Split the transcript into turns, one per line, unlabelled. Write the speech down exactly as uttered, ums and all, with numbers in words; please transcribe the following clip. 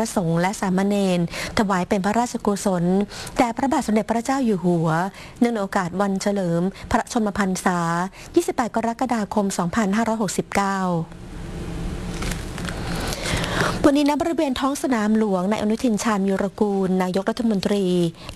ระสงฆ์และสามเณรถวายเป็นพระราชกุศลแด่พระบาทสมเด็จพระเจ้าอยู่หัวเนื่องในโอกาสวันเฉลิมพระชนมพรรษา ยี่สิบแปด กรกฎาคม สองพันห้าร้อยหกสิบเก้า วันนี้ณบริเวณท้องสนามหลวงนายอนุทินชาญวีรกูลนายกรัฐมนตรี